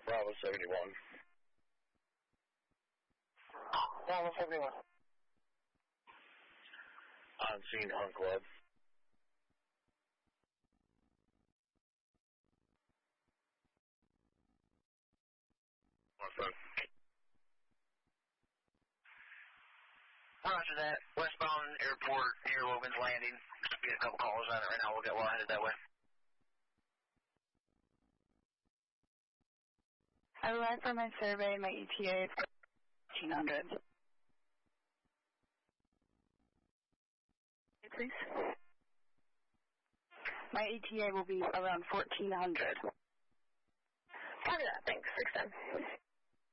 Bravo 71. Bravo 71. On scene, Hunt Club. Awesome. Roger that. Westbound Airport near Logan's Landing. Get a couple calls on it right now. We'll get well headed that way. I arrived for my survey. My ETA is 1400. Please. My ETA will be around 1400. Copy that. Thanks. 610.